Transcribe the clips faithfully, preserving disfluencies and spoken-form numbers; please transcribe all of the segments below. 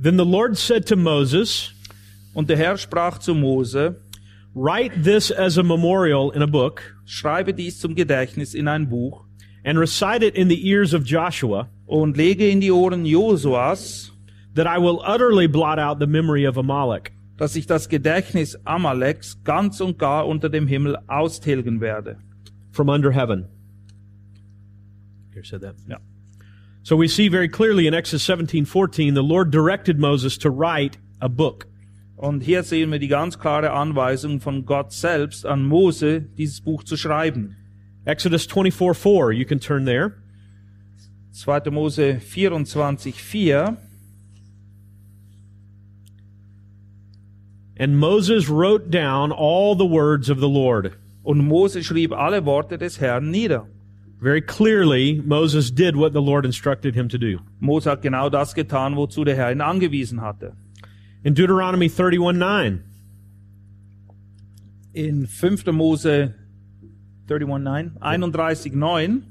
Then the Lord said to Moses, Und der Herr sprach zu Mose, write this as a memorial in a book, schreibe dies zum Gedächtnis in ein Buch and recite it in the ears of Joshua, und lege in die Ohren Josuas, that I will utterly blot out the memory of Amalek. dass ich das Gedächtnis Amaleks ganz und gar unter dem Himmel austilgen werde. From under heaven. Here said that. Ja. So we see very clearly in Exodus seventeen fourteen, the Lord directed Moses to write a book. Und hier sehen wir die ganz klare Anweisung von Gott selbst an Mose, dieses Buch zu schreiben. Exodus twenty-four four, you can turn there. zweiter Mose vierundzwanzig vier. And Moses wrote down all the words of the Lord. Und Mose schrieb alle Worte des Herrn nieder. Very clearly, Moses did what the Lord instructed him to do. Mose hat genau das getan, wozu der Herr ihn angewiesen hatte. In Deuteronomy thirty-one nine, In fünfter Mose einunddreißig neun, einunddreißig neun.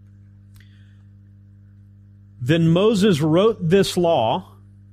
then Moses wrote this law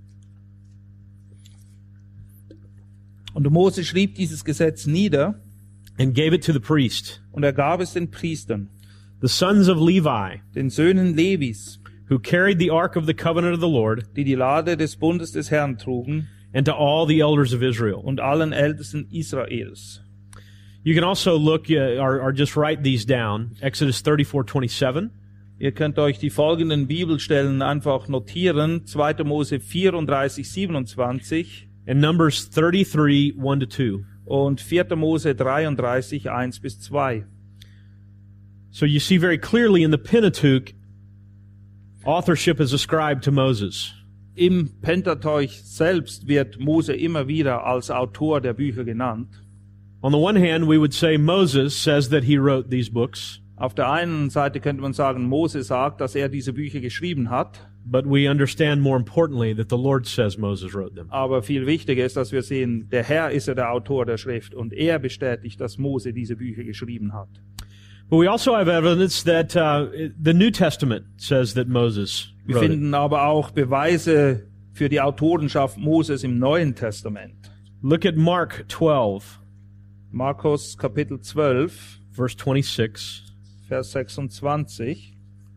Und Mose schrieb dieses Gesetz nieder and gave it to the priest, und er gab es den Priestern, the sons of Levi, den Söhnen Levis, who carried the ark of the covenant of the Lord, die die Lade des Bundes des Herrn trugen, and to all the elders of Israel. und allen Ältesten Israels. You can also look, uh, or, or just write these down. Exodus thirty-four twenty-seven, Ihr könnt euch die folgenden Bibelstellen einfach notieren. zweiter Mose vierunddreißig siebenundzwanzig and Numbers thirty-three one to two. und vierter Mose dreiunddreißig eins bis zwei. So you see very clearly in the Pentateuch, authorship is ascribed to Moses. Im Pentateuch selbst wird Mose immer wieder als Autor der Bücher genannt. On the one hand, we would say Moses says that he wrote these books, Auf der einen Seite könnte man sagen, Mose sagt, dass er diese Bücher geschrieben hat, but we understand more importantly that the Lord says Moses wrote them. aber viel wichtiger ist, dass wir sehen, der Herr ist ja der Autor der Schrift und er bestätigt, dass Mose diese Bücher geschrieben hat. But we also have evidence that uh, the New Testament says that Moses Wir wrote it. finden aber auch Beweise für die Autorenschaft Moses im Neuen Testament. Look at Mark twelve, Markus Kapitel zwölf, verse twenty-six. Vers sechsundzwanzig.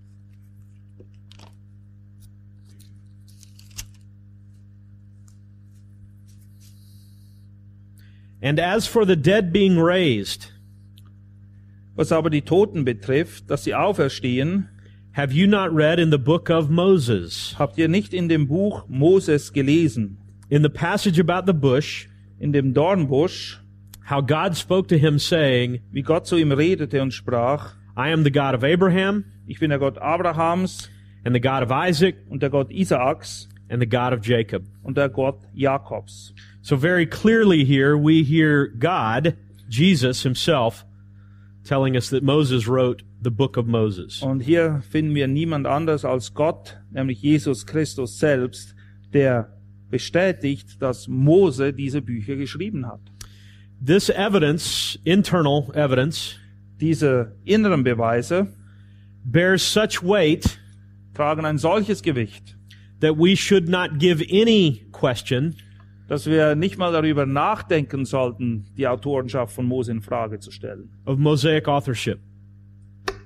And as for the dead being raised, Was aber die Toten betrifft, dass sie auferstehen, have you not read in the book of Moses, habt ihr nicht in dem Buch Moses gelesen, in the passage about the bush, in dem Dornbusch, how God spoke to him saying, wie Gott zu ihm redete und sprach, I am the God of Abraham, ich bin der Gott Abrahams and the God of Isaac, und der Gott Isaaks and the God of Jacob. und der Gott Jakobs. So very clearly here we hear God, Jesus himself, telling us that Moses wrote the book of Moses. Und hier finden wir niemand anders als Gott, nämlich Jesus Christus selbst, der bestätigt, dass Mose diese Bücher geschrieben hat. This evidence, internal evidence, Diese inneren Beweise bears such weight tragen ein solches Gewicht, that we should not give any question dass wir nicht mal darüber nachdenken sollten, die Autorenschaft von Mose in Frage zu stellen. of Mosaic authorship.